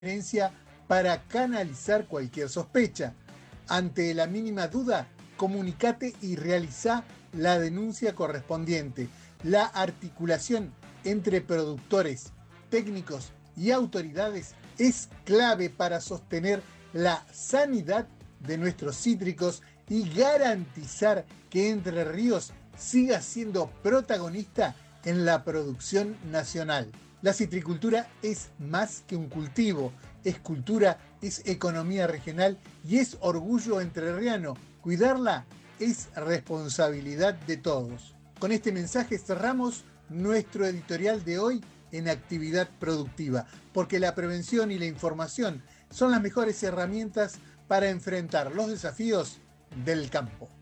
para canalizar cualquier sospecha. Ante la mínima duda, comunicate y realiza la denuncia correspondiente. La articulación entre productores, técnicos y autoridades es clave para sostener la sanidad de nuestros cítricos y garantizar que Entre Ríos siga siendo protagonista en la producción nacional. La citricultura es más que un cultivo, es cultura, es economía regional y es orgullo entrerriano. Cuidarla es responsabilidad de todos. Con este mensaje cerramos nuestro editorial de hoy en Actividad Productiva, porque la prevención y la información son las mejores herramientas para enfrentar los desafíos del campo.